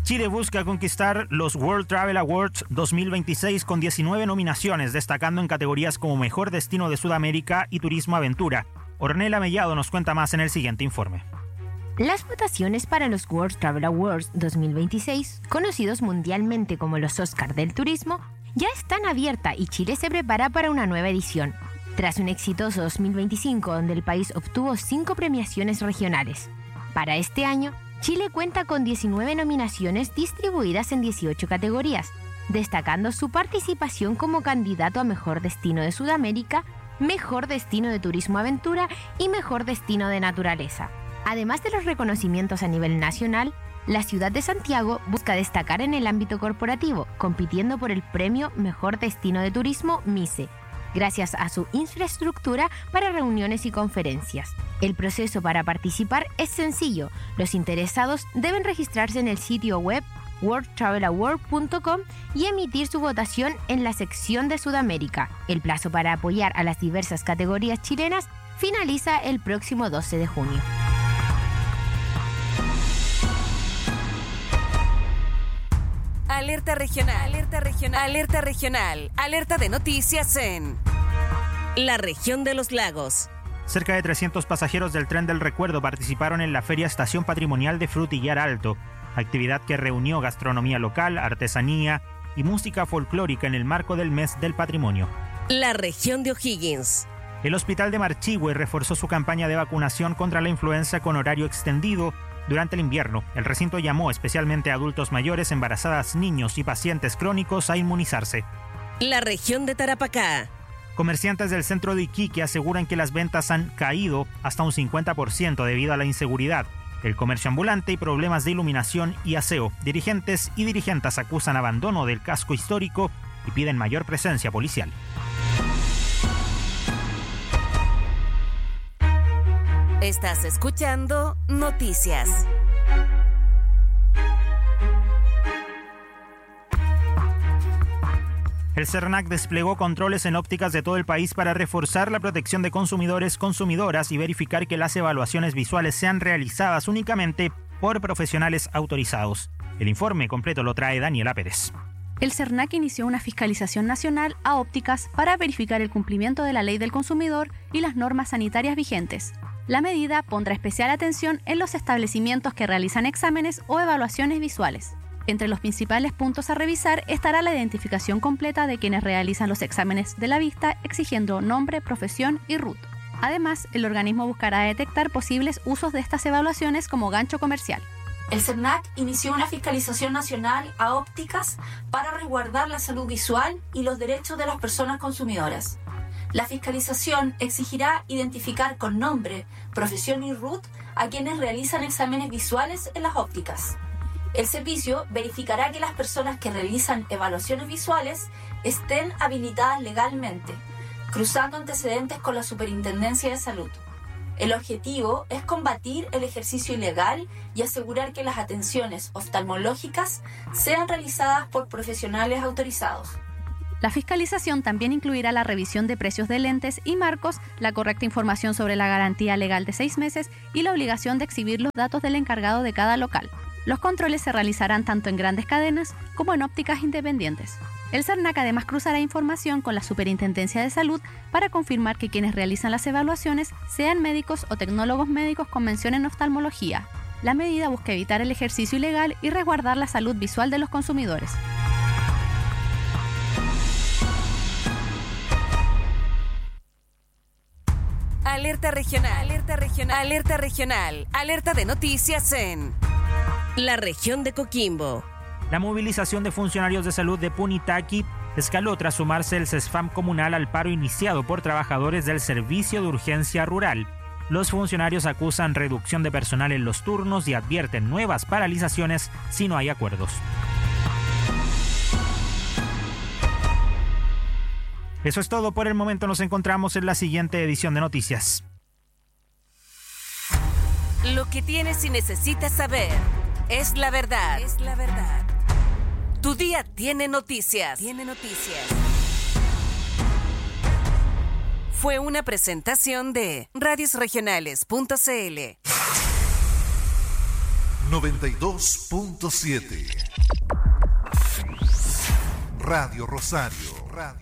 Chile busca conquistar los World Travel Awards 2026 con 19 nominaciones, destacando en categorías como Mejor Destino de Sudamérica y Turismo Aventura. Ornella Mellado nos cuenta más en el siguiente informe. Las votaciones para los World Travel Awards 2026, conocidos mundialmente como los Oscar del Turismo, ya están abiertas y Chile se prepara para una nueva edición, tras un exitoso 2025 donde el país obtuvo 5 premiaciones regionales. Para este año, Chile cuenta con 19 nominaciones distribuidas en 18 categorías, destacando su participación como candidato a Mejor Destino de Sudamérica, Mejor Destino de Turismo Aventura y Mejor Destino de Naturaleza. Además de los reconocimientos a nivel nacional, la ciudad de Santiago busca destacar en el ámbito corporativo, compitiendo por el premio Mejor Destino de Turismo MICE, gracias a su infraestructura para reuniones y conferencias. El proceso para participar es sencillo. Los interesados deben registrarse en el sitio web worldtravelaward.com y emitir su votación en la sección de Sudamérica. El plazo para apoyar a las diversas categorías chilenas finaliza el próximo 12 de junio. Alerta regional, alerta regional, alerta regional, alerta de noticias en la región de los lagos. Cerca de 300 pasajeros del Tren del Recuerdo participaron en la Feria Estación Patrimonial de Frutillar Alto, actividad que reunió gastronomía local, artesanía y música folclórica en el marco del Mes del Patrimonio. La región de O'Higgins. El Hospital de Marchihue reforzó su campaña de vacunación contra la influenza con horario extendido durante el invierno. El recinto llamó especialmente a adultos mayores, embarazadas, niños y pacientes crónicos a inmunizarse. La región de Tarapacá. Comerciantes del centro de Iquique aseguran que las ventas han caído hasta un 50% debido a la inseguridad, el comercio ambulante y problemas de iluminación y aseo. Dirigentes y dirigentas acusan abandono del casco histórico y piden mayor presencia policial. Estás escuchando Noticias. El CERNAC desplegó controles en ópticas de todo el país para reforzar la protección de consumidores, consumidoras y verificar que las evaluaciones visuales sean realizadas únicamente por profesionales autorizados. El informe completo lo trae Daniela Pérez. El CERNAC inició una fiscalización nacional a ópticas para verificar el cumplimiento de la ley del consumidor y las normas sanitarias vigentes. La medida pondrá especial atención en los establecimientos que realizan exámenes o evaluaciones visuales. Entre los principales puntos a revisar estará la identificación completa de quienes realizan los exámenes de la vista, exigiendo nombre, profesión y RUT. Además, el organismo buscará detectar posibles usos de estas evaluaciones como gancho comercial. El CERNAC inició una fiscalización nacional a ópticas para resguardar la salud visual y los derechos de las personas consumidoras. La fiscalización exigirá identificar con nombre, profesión y RUT a quienes realizan exámenes visuales en las ópticas. El servicio verificará que las personas que realizan evaluaciones visuales estén habilitadas legalmente, cruzando antecedentes con la Superintendencia de Salud. El objetivo es combatir el ejercicio ilegal y asegurar que las atenciones oftalmológicas sean realizadas por profesionales autorizados. La fiscalización también incluirá la revisión de precios de lentes y marcos, la correcta información sobre la garantía legal de 6 meses y la obligación de exhibir los datos del encargado de cada local. Los controles se realizarán tanto en grandes cadenas como en ópticas independientes. El CERNAC además cruzará información con la Superintendencia de Salud para confirmar que quienes realizan las evaluaciones sean médicos o tecnólogos médicos con mención en oftalmología. La medida busca evitar el ejercicio ilegal y resguardar la salud visual de los consumidores. Alerta regional, alerta regional, alerta regional, alerta de noticias en la región de Coquimbo. La movilización de funcionarios de salud de Punitaqui escaló tras sumarse el CESFAM comunal al paro iniciado por trabajadores del Servicio de Urgencia Rural. Los funcionarios acusan reducción de personal en los turnos y advierten nuevas paralizaciones si no hay acuerdos. Eso es todo por el momento. Nos encontramos en la siguiente edición de Noticias. Lo que tienes y necesitas saber es la verdad. Es la verdad. Tu día tiene noticias. Tiene noticias. Fue una presentación de radiosregionales.cl. 92.7. Radio Rosario.